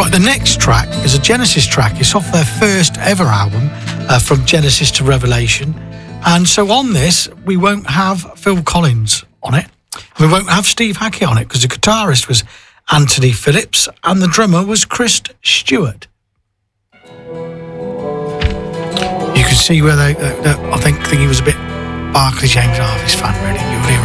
Right, the next track is a Genesis track. It's off their first ever album, From Genesis to Revelation. And so on this, we won't have Phil Collins on it. We won't have Steve Hackett on it because the guitarist was Anthony Phillips and the drummer was Chris Stewart. You can see where I think he was a bit Barclay James Harvey's fan, really.